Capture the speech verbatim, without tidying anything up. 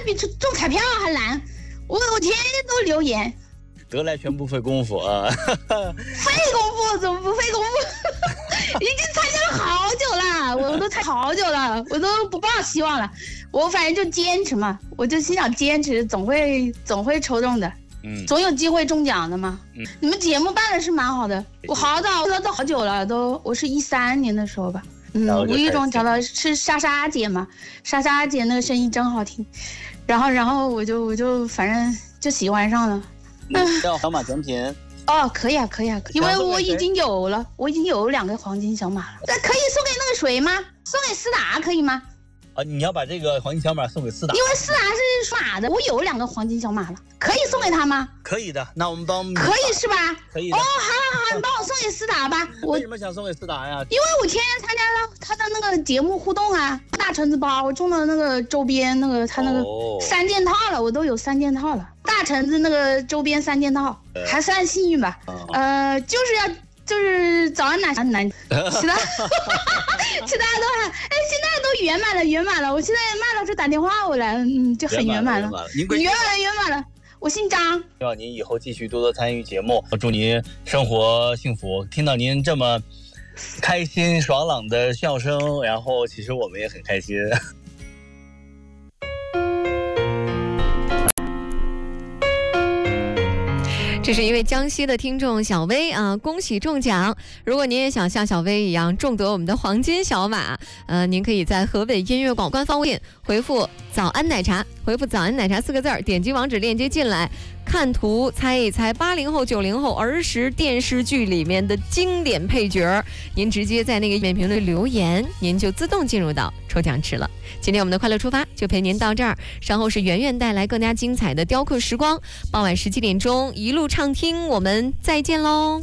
比中中彩票还难，我我天天都留言。 得来全不费功夫啊！ 费功夫怎么不费功夫？已经参加了好久了，我都参加好久了，我都不抱希望了。我反正就坚持嘛，我就心想坚持，总会总会抽中的，嗯，总有机会中奖的嘛。嗯，你们节目办的是蛮好的，我好早都都好久了，都我是一三年的时候吧。嗯，无意中找到是莎莎姐嘛，莎莎姐那个声音真好听，然后然后我就我就反正就喜欢上了。 要小马奖品哦，可以啊，可以啊，因为我已经有了，我已经有两个黄金小马了。那可以送给那个谁吗？送给思达可以吗？ 啊，你要把这个黄金小马送给思达， 因为思达是属马的，我有两个黄金小马了，可以送给他吗？ 可以的，那我们帮可以是吧？ 可以哦，好好好，你帮我送给思达吧。 我为什么想送给思达呀？ 因为我天天参加了他的那个节目互动啊，大橙子包，我中了那个周边那个他那个三件套了，我都有三件套了，大橙子那个周边三件套，呃、还算幸运吧。哦、呃，就是要。就是早安奶茶难，其他其他都还哎，现在都圆满了，圆满了。我现在麦老师打电话我来，嗯，就很圆满了，圆满了，圆满了。我姓张， 希望您以后继续多多参与节目，祝您生活幸福。听到您这么开心爽朗的笑声，然后其实我们也很开心。 这是一位江西的听众小薇啊，恭喜中奖！如果您也想像小薇一样中得我们的黄金小马，呃，您可以在河北音乐广官方微信回复“早安奶茶”，回复“早安奶茶”四个字儿，点击网址链接进来，看图猜一猜八零后、九零后儿时电视剧里面的经典配角，您直接在那个面评论留言，您就自动进入到抽奖池了。今天我们的快乐出发就陪您到这儿，稍后是圆圆带来更加精彩的雕刻时光，傍晚十七点钟一路畅听，我们再见喽。